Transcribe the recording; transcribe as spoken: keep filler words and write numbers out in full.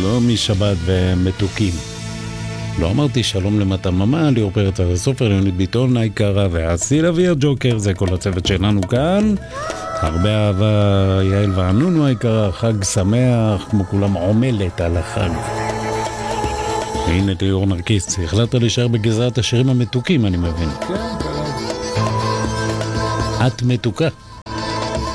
שלום משבת ומתוקים. לא אמרתי שלום למתממה, ליאור פרץ על הסופר, יונית ביטון, היקרה ועשי לוי הג'וקר, זה כל הצוות שלנו כאן. הרבה אהבה, יעל וענונו היקרה, חג שמח, כמו כולם עומלת על החג. והנה ליאור נרקיס, החלטת להישאר בגזרת השירים המתוקים, אני מבין. כן, כן. את מתוקה.